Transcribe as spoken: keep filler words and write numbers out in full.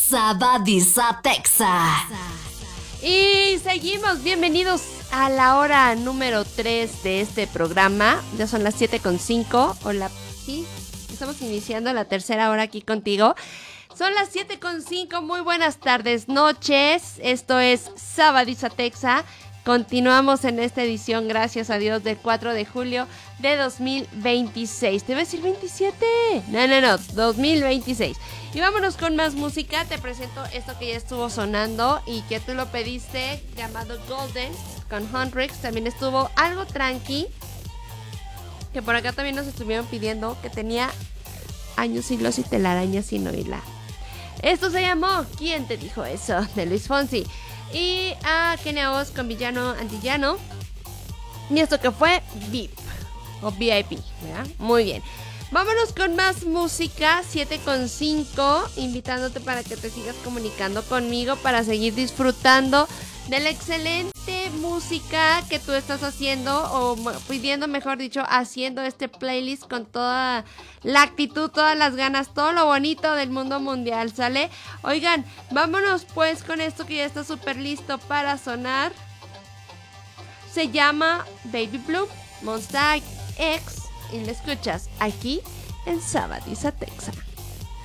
Sabadisa Texa. Y seguimos, bienvenidos a la hora número tres de este programa. Ya son las siete con cinco. Hola, sí, estamos iniciando la tercera hora aquí contigo. Son las siete con cinco, muy buenas tardes, noches. Esto es Sabadisa Texa. Continuamos en esta edición, gracias a Dios, del cuatro de julio de dos mil veintiséis. ¿Te iba a decir veintisiete? No, no, no, dos mil veintiséis. Y vámonos con más música. Te presento esto que ya estuvo sonando y que tú lo pediste, llamado Golden, con Hendrix. También estuvo algo tranqui, que por acá también nos estuvieron pidiendo, que tenía años, siglos y telarañas sin oírla. Esto se llamó ¿Quién te dijo eso? De Luis Fonsi. Y a Kenia Oz con Villano Antillano. Y esto que fue V I P o V I P, ¿verdad? Muy bien. Vámonos con más música, siete con cinco, invitándote para que te sigas comunicando conmigo para seguir disfrutando de la excelente música que tú estás haciendo, o pidiendo, mejor dicho, haciendo este playlist con toda la actitud, todas las ganas, todo lo bonito del mundo mundial, ¿sale? Oigan, vámonos pues con esto que ya está súper listo para sonar. Se llama Baby Blue, Monsta X, y lo escuchas aquí en Sabadisa Texa.